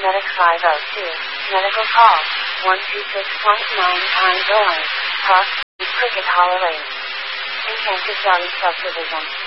Medic 502. Medical call. 126.9 going. Cross. Cricket Hollow Lane. Enchanted Valley Subdivision.